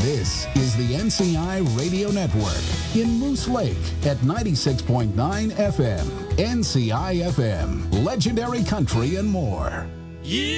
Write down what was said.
This is the NCI Radio Network in Moose Lake at 96.9 FM. NCI FM, legendary country and more.